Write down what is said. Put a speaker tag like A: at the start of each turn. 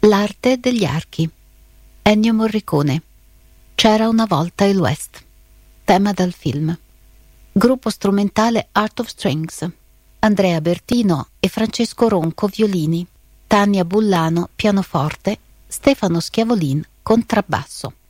A: L'arte degli archi. Ennio Morricone. C'era una volta il West. Tema dal film. Gruppo strumentale Art of Strings. Andrea Bertino e Francesco Ronco violini, Tania Bullano pianoforte, Stefano Schiavolin contrabbasso.